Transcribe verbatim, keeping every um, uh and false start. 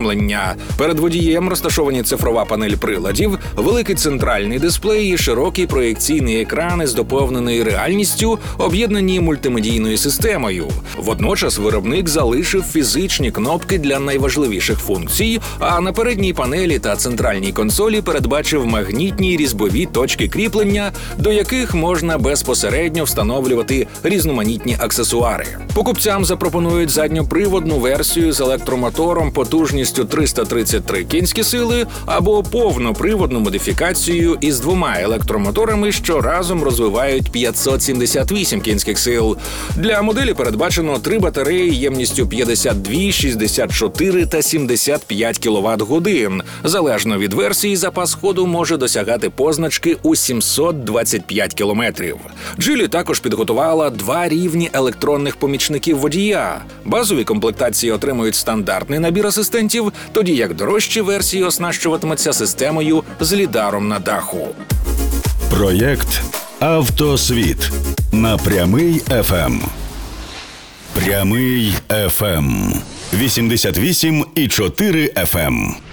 оформлення. Перед водієм розташовані цифрова панель приладів, великий центральний дисплей і широкий проєкційний екран із доповненою реальністю, об'єднані мультимедійною системою. Водночас виробник залишив фізичні кнопки для найважливіших функцій, а на передній панелі та центральній консолі передбачив магнітні різьбові точки кріплення, до яких можна безпосередньо встановлювати різноманітні аксесуари. Покупцям запропонують задньоприводну версію з електромотором потужністю триста тридцять три кінські сили або повноприводну модифікацію із двома електромоторами, що разом розвивають п'ятсот сімдесят вісім кінських сил. Для моделі передбачено три батареї ємністю п'ятдесят два, шістдесят чотири та сімдесят п'ять кіловат-годин. Залежно від версії, запас ходу може досягати позначки у сімсот двадцять п'ять кілометрів. Geely також підготувала два рівні електронних помічників водія. Базові комплектації отримують стандартний набір асистентів, тоді як дорожчі версії оснащуватимуться системою з лідаром на даху. Проєкт «Автосвіт» на Прямий еф ем. Прямий еф ем. вісімдесят вісім і чотири еф ем.